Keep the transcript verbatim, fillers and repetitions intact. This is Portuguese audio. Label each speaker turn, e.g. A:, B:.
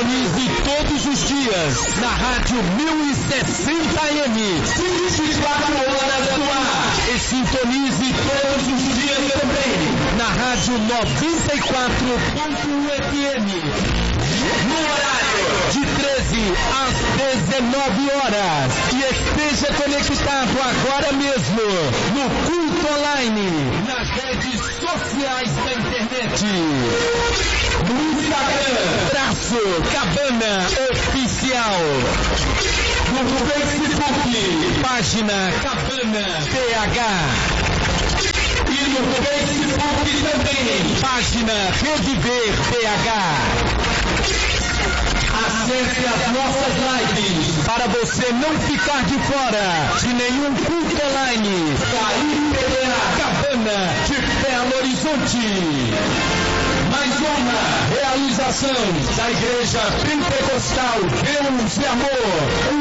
A: Sintonize todos os dias na Rádio mil e sessenta A M, vinte e quatro horas no ar. E sintonize todos os dias também na Rádio noventa e quatro ponto um F M, no horário de treze às dezenove horas. E esteja conectado agora mesmo no Culto Online, nas redes sociais da internet. No Instagram, traço Cabana Oficial. No Facebook, página Cabana P H. E no Facebook também, página Reviver P H. Acesse as nossas lives para você não ficar de fora de nenhum culto online da I P B A Cabana de Belo Horizonte. Mais uma realização da Igreja Pentecostal Deus e Amor.